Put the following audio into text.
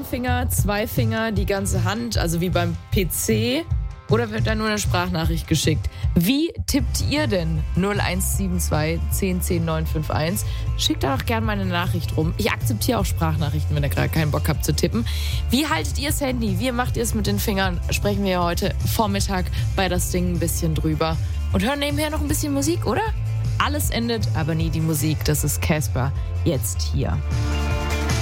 Ein Finger, zwei Finger, die ganze Hand, also wie beim PC? Oder wird da nur eine Sprachnachricht geschickt? Wie tippt ihr denn? 0172 10 10 951. Schickt da doch gerne mal eine Nachricht rum. Ich akzeptiere auch Sprachnachrichten, wenn ihr gerade keinen Bock habt zu tippen. Wie haltet ihr das Handy? Wie macht ihr es mit den Fingern? Sprechen wir ja heute Vormittag bei das Ding ein bisschen drüber. Und hören nebenher noch ein bisschen Musik, oder? Alles endet, aber nie die Musik. Das ist Casper. Jetzt hier.